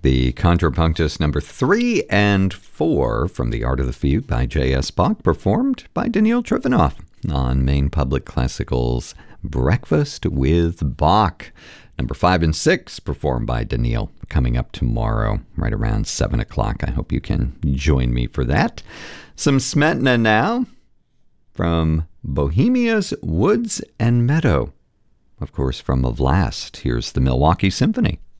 The Contrapunctus number 3 and 4 from The Art of the Fugue by J.S. Bach, performed by Daniil Trifonov on Maine Public Classical's Breakfast with Bach. Number 5 and 6 performed by Daniil, coming up tomorrow right around 7 o'clock. I hope you can join me for that. Some Smetana now from Bohemia's Woods and Meadow. Of course, from Of Last, here's the Milwaukee Symphony.